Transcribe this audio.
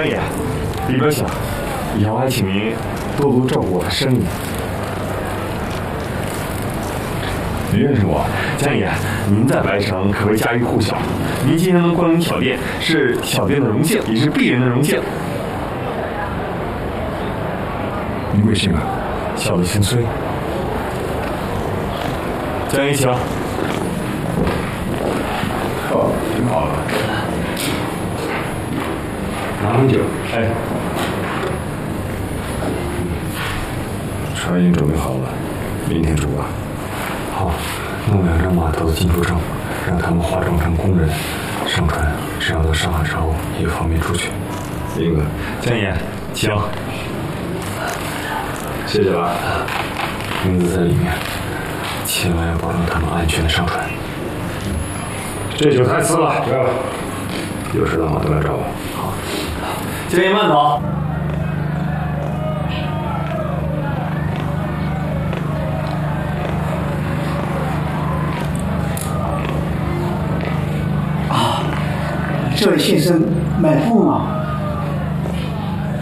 江爷，里边请，以后还请您多多照顾我的生意。您认识我，江爷，您在白城可谓家喻户晓。您今天能光临小店，是小店的荣幸，也是鄙人的荣幸。 您贵姓啊？ 小的姓崔。江爷请。 哦，挺好的。拿壶酒。 哎。 船已经准备好了，明天出发。 好，弄2张码头的进出证，让他们化妆成工人上船，这样到上海之后也方便出去。 英子， 江爷，请。 谢谢了。 英子在里面，千万要保证他们安全的上船。 这就台词了，不要了。有事的话都来找我。 好，江爷慢走。 这位先生买布吗？